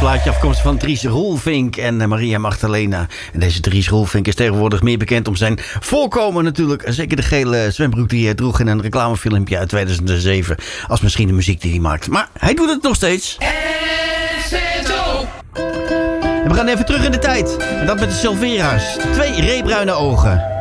plaatje afkomstig van Dries Roelvink en Maria Magdalena. En deze Dries Roelvink is tegenwoordig meer bekend om zijn voorkomen natuurlijk. Zeker de gele zwembroek die hij droeg in een reclamefilmpje uit 2007. Als misschien de muziek die hij maakt. Maar hij doet het nog steeds. En we gaan even terug in de tijd. En dat met de Silvera's. 2 reebruine ogen.